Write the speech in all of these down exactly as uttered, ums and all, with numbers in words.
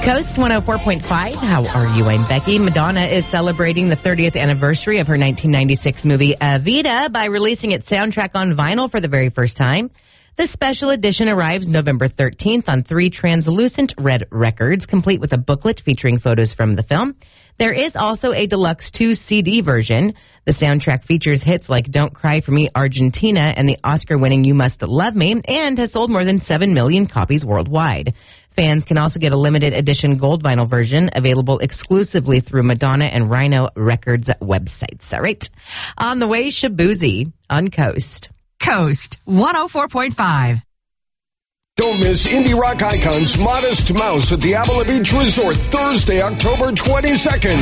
Coast one oh four point five. How are you? I'm Becky. Madonna is celebrating the thirtieth anniversary of her nineteen ninety-six movie Evita by releasing its soundtrack on vinyl for the very first time. The special edition arrives November thirteenth on three translucent red records, complete with a booklet featuring photos from the film. There is also a deluxe two C D version. The soundtrack features hits like Don't Cry for Me, Argentina, and the Oscar-winning You Must Love Me, and has sold more than seven million copies worldwide. Fans can also get a limited edition gold vinyl version available exclusively through Madonna and Rhino Records websites. All right. On the way, Shaboozey on Coast. Coast one oh four point five. Don't miss indie rock icons Modest Mouse at the Avila Beach Resort Thursday, October twenty-second.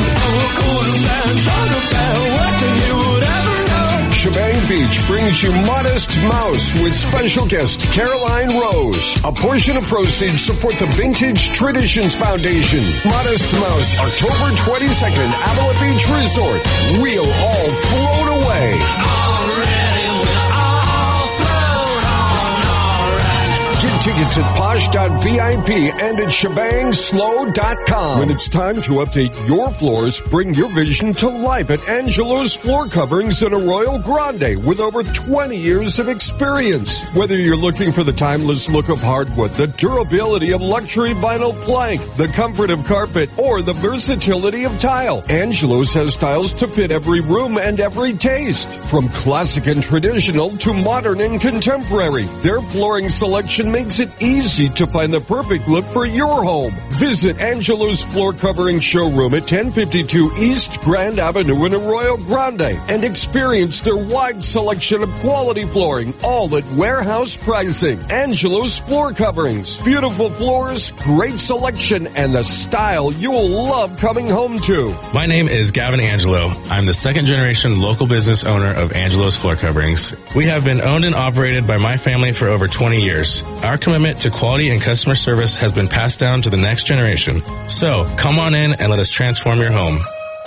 Shebang Beach brings you Modest Mouse with special guest Caroline Rose. A portion of proceeds support the Vintage Traditions Foundation. Modest Mouse, October twenty-second, Avila Beach Resort. We'll all float away. Get tickets at posh dot V I P and at shebang slow dot com. When it's time to update your floors, bring your vision to life at Angelo's Floor Coverings in Arroyo Grande with over twenty years of experience. Whether you're looking for the timeless look of hardwood, the durability of luxury vinyl plank, the comfort of carpet, or the versatility of tile, Angelo's has styles to fit every room and every taste. From classic and traditional to modern and contemporary, their flooring selection makes it easy to find the perfect look for your home. Visit Angelo's Floor Covering Showroom at ten fifty-two East Grand Avenue in Arroyo Grande and experience their wide selection of quality flooring, all at warehouse pricing. Angelo's Floor Coverings. Beautiful floors, great selection, and the style you'll love coming home to. My name is Gavin Angelo. I'm the second generation local business owner of Angelo's Floor Coverings. We have been owned and operated by my family for over twenty years. Our commitment to quality and customer service has been passed down to the next generation. So, come on in and let us transform your home.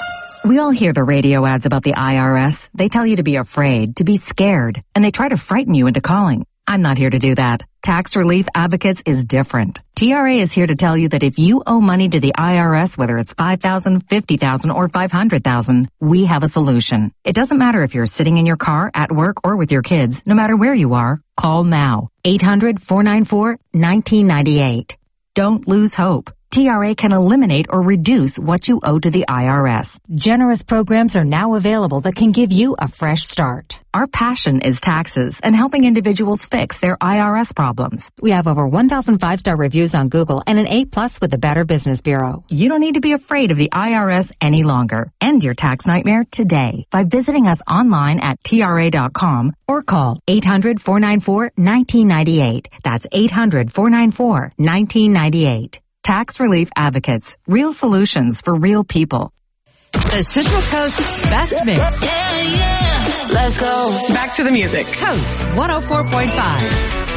We all hear the radio ads about the I R S. They tell you to be afraid, to be scared, and they try to frighten you into calling. I'm not here to do that. Tax Relief Advocates is different. T R A is here to tell you that if you owe money to the I R S, whether it's five thousand dollars, fifty thousand dollars, or five hundred thousand dollars, we have a solution. It doesn't matter if you're sitting in your car, at work, or with your kids. No matter where you are, call now. eight hundred, four nine four, one nine nine eight. Don't lose hope. T R A can eliminate or reduce what you owe to the I R S. Generous programs are now available that can give you a fresh start. Our passion is taxes and helping individuals fix their I R S problems. We have over one thousand five-star reviews on Google and an A plus with the Better Business Bureau. You don't need to be afraid of the I R S any longer. End your tax nightmare today by visiting us online at T R A dot com or call eight hundred, four nine four, one nine nine eight. That's eight hundred, four nine four, one nine nine eight. Tax Relief Advocates. Real solutions for real people. The Central Coast's best mix. Yeah, yeah. Let's go. Back to the music. Coast one oh four point five.